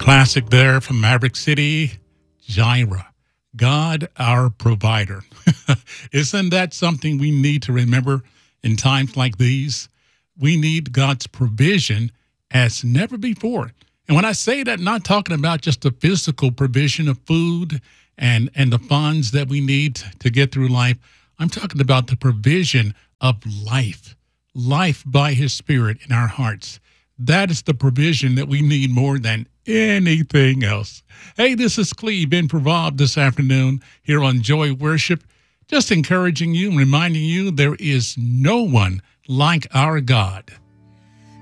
Classic there from Maverick City, Jireh, God our provider. Isn't that something we need to remember in times like these? We need God's provision as never before. And when I say that, not talking about just the physical provision of food and the funds that we need to get through life. I'm talking about the provision of life by his Spirit in our hearts. That is the provision that we need more than anything else. Hey, this is Cleve Ben Provob this afternoon here on Joy Worship, just encouraging you and reminding you there is no one like our God.